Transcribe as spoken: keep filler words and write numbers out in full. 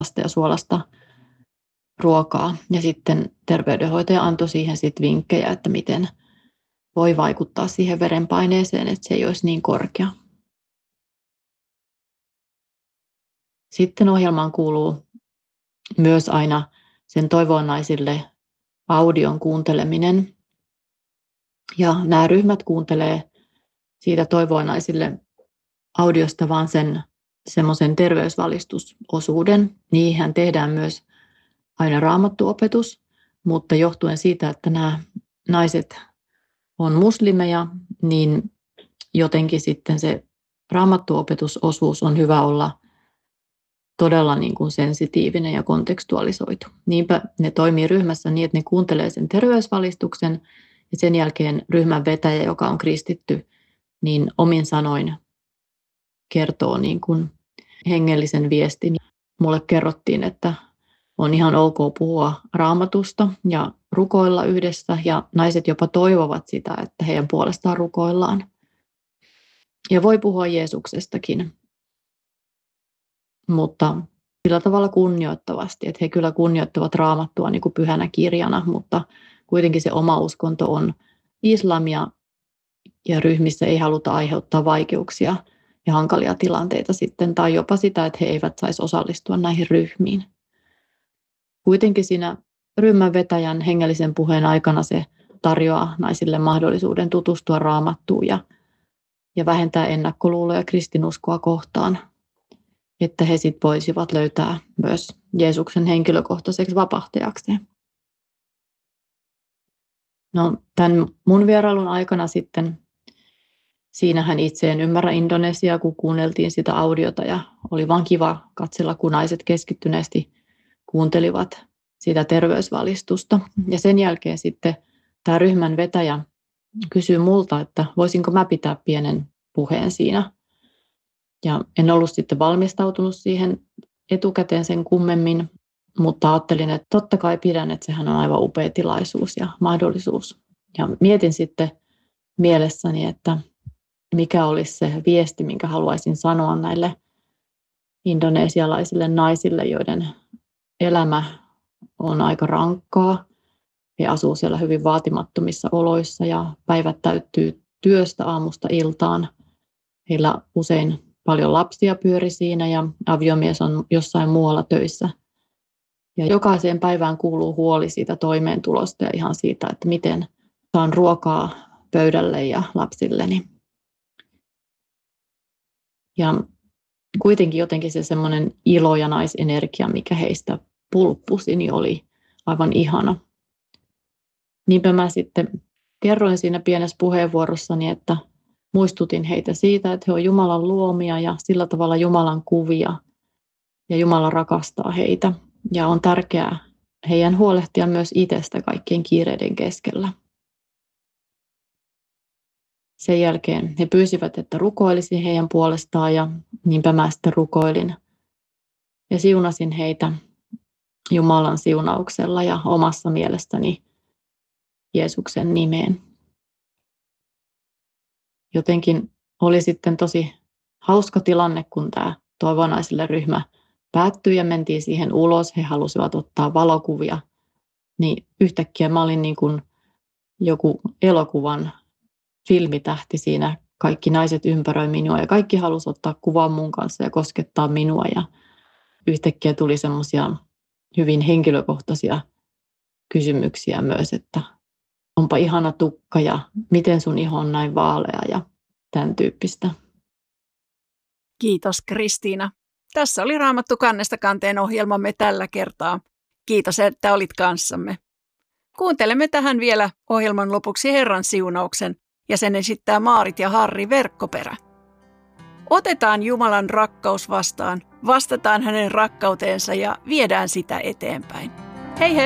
ja suolasta ruokaa. Ja sitten terveydenhoitaja antoi siihen sit vinkkejä, että miten voi vaikuttaa siihen verenpaineeseen, että se ei olisi niin korkea. Sitten ohjelmaan kuuluu myös aina sen toivonaisille audion kuunteleminen. Ja nämä ryhmät kuuntelee siitä toivonaisille audiosta vaan sen semmoisen terveysvalistusosuuden. Niihin tehdään myös aina raamattuopetus, mutta johtuen siitä, että nämä naiset on muslimeja, niin jotenkin sitten se raamattuopetusosuus on hyvä olla todella niin kuin sensitiivinen ja kontekstualisoitu. Niinpä ne toimii ryhmässä niin, että ne kuuntelee sen terveysvalistuksen ja sen jälkeen ryhmän vetäjä, joka on kristitty, niin omin sanoin kertoo niin kuin hengellisen viestin. Mulle kerrottiin, että on ihan ok puhua raamatusta ja rukoilla yhdessä ja naiset jopa toivovat sitä, että heidän puolestaan rukoillaan. Ja voi puhua Jeesuksestakin, mutta sillä tavalla kunnioittavasti, että he kyllä kunnioittavat raamattua niin kuin pyhänä kirjana, mutta kuitenkin se oma uskonto on islamia ja ryhmissä ei haluta aiheuttaa vaikeuksia ja hankalia tilanteita sitten, tai jopa sitä, että he eivät saisi osallistua näihin ryhmiin. Kuitenkin siinä ryhmän vetäjän hengellisen puheen aikana se tarjoaa naisille mahdollisuuden tutustua raamattuun ja, ja vähentää ennakkoluuloja kristinuskoa kohtaan, että he sit voisivat löytää myös Jeesuksen henkilökohtaiseksi vapahtajakseen. No, tämän mun vierailun aikana sitten, siinähän itse en ymmärrä indonesiaa, kun kuunneltiin sitä audiota ja oli vaan kiva katsella, kun naiset keskittyneesti kuuntelivat sitä terveysvalistusta. Ja sen jälkeen sitten tämä ryhmän vetäjä kysyi multa, että voisinko mä pitää pienen puheen siinä. Ja en ollut sitten valmistautunut siihen etukäteen sen kummemmin, mutta ajattelin, että totta kai pidän, että sehän on aivan upea tilaisuus ja mahdollisuus. Ja mietin sitten mielessäni, että mikä olisi se viesti, minkä haluaisin sanoa näille indonesialaisille naisille, joiden elämä on aika rankkaa. He asuu siellä hyvin vaatimattomissa oloissa ja päivät täyttyy työstä aamusta iltaan. Heillä usein paljon lapsia pyöri siinä ja aviomies on jossain muualla töissä. Ja jokaiseen päivään kuuluu huoli siitä toimeentulosta ja ihan siitä, että miten saan ruokaa pöydälle ja lapsilleni. Ja kuitenkin jotenkin se semmoinen ilo ja naisenergia, mikä heistä pulppusi, niin oli aivan ihana. Niinpä mä sitten kerroin siinä pienessä puheenvuorossani, että muistutin heitä siitä, että he ovat Jumalan luomia ja sillä tavalla Jumalan kuvia ja Jumala rakastaa heitä. Ja on tärkeää heidän huolehtia myös itsestä kaikkien kiireiden keskellä. Sen jälkeen he pyysivät, että rukoilisin heidän puolestaan ja niinpä mä sitten rukoilin. Ja siunasin heitä Jumalan siunauksella ja omassa mielestäni Jeesuksen nimeen. Jotenkin oli sitten tosi hauska tilanne, kun tämä toivonaisille ryhmä päättyi ja mentiin siihen ulos. He halusivat ottaa valokuvia. Niin yhtäkkiä mä olin niin kuin joku elokuvan filmitähti siinä. Kaikki naiset ympäröi minua ja kaikki halusi ottaa kuvaa mun kanssa ja koskettaa minua. Ja yhtäkkiä tuli semmoisia hyvin henkilökohtaisia kysymyksiä myös, että onpa ihana tukka ja miten sun iho on näin vaalea ja tämän tyyppistä. Kiitos Kristiina. Tässä oli Raamattu kannesta kanteen ohjelmamme tällä kertaa. Kiitos, että olit kanssamme. Kuuntelemme tähän vielä ohjelman lopuksi Herran siunauksen ja sen esittää Maarit ja Harri Verkkoperä. Otetaan Jumalan rakkaus vastaan, vastataan hänen rakkauteensa ja viedään sitä eteenpäin. Hei hei!